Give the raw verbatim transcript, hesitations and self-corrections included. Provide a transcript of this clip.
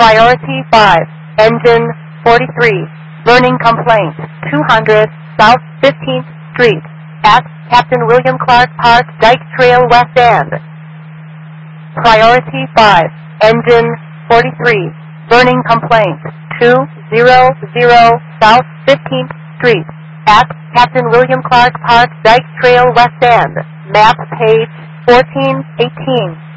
Priority five, engine forty-three, burning complaint, two hundred South fifteenth Street, at Captain William Clark Park, Dyke Trail, West End. Priority five, engine forty-three, burning complaint, two hundred South fifteenth Street, at Captain William Clark Park, Dyke Trail, West End. Map page fourteen eighteen.